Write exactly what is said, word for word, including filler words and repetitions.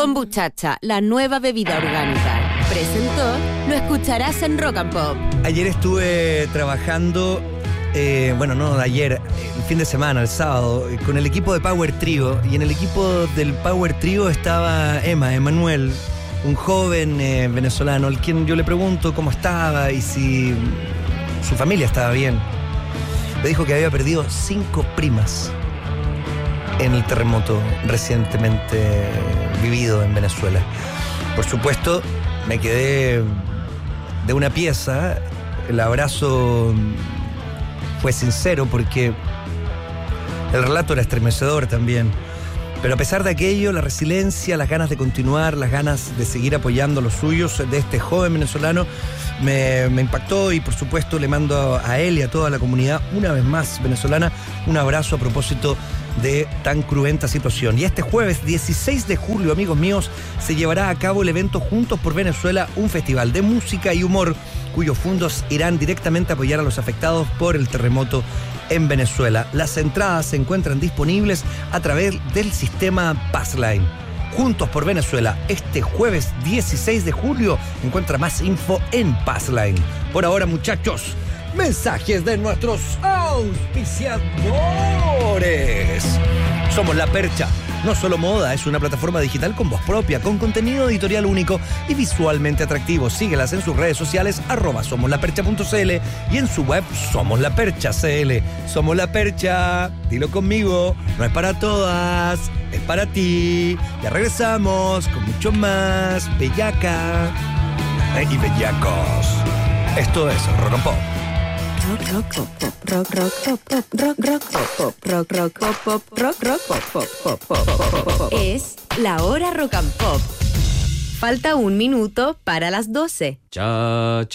Kombuchacha, la nueva bebida orgánica. Presentó, lo escucharás en Rock and Pop. Ayer estuve trabajando, eh, bueno, no ayer, el fin de semana, el sábado, con el equipo de Power Trio. Y en el equipo del Power Trio estaba Emma, Emanuel, un joven eh, venezolano, al quien yo le pregunto cómo estaba y si su familia estaba bien. Me dijo que había perdido cinco primas en el terremoto recientemente vivido en Venezuela. Por supuesto, me quedé de una pieza. El abrazo fue sincero porque el relato era estremecedor también. Pero a pesar de aquello, la resiliencia, las ganas de continuar, las ganas de seguir apoyando a los suyos de este joven venezolano me, me impactó, y por supuesto le mando a él y a toda la comunidad, una vez más venezolana, un abrazo a propósito de tan cruenta situación. Y este jueves dieciséis de julio, amigos míos, se llevará a cabo el evento Juntos por Venezuela, un festival de música y humor cuyos fondos irán directamente a apoyar a los afectados por el terremoto en Venezuela. Las entradas se encuentran disponibles a través del sistema Passline. Juntos por Venezuela, este jueves dieciséis de julio, encuentra más info en Passline. Por ahora, muchachos, mensajes de nuestros auspiciadores. Somos La Percha. No solo moda, es una plataforma digital con voz propia, con contenido editorial único y visualmente atractivo. Síguelas en sus redes sociales, arroba somoslapercha punto cl, y en su web Somos La Percha C L. Somos La Percha, dilo conmigo, no es para todas, es para ti. Ya regresamos con mucho más bellaca y bellacos. Esto es Rock and Pop. Rock, rock, pop, pop, rock, rock, pop, pop, rock, rock, pop, pop, rock, rock, pop, pop, rock, rock, pop, pop, pop, pop, pop, pop. Es la hora Rock and Pop. Falta un minuto para las doce. Cha, cha.